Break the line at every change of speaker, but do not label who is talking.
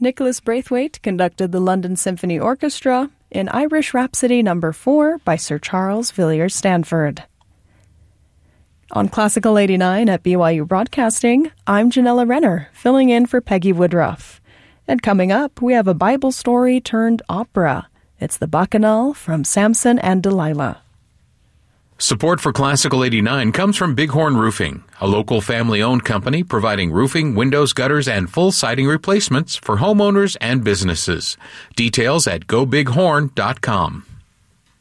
Nicholas Braithwaite conducted the London Symphony Orchestra in Irish Rhapsody No. 4 by Sir Charles Villiers Stanford. On Classical 89 at BYU Broadcasting, I'm Janella Renner, filling in for Peggy Woodruff. And coming up, we have a Bible story turned opera. It's the Bacchanal from Samson and Delilah.
Support for Classical 89 comes from Bighorn Roofing, a local family-owned company providing roofing, windows, gutters, and full siding replacements for homeowners and businesses. Details at gobighorn.com.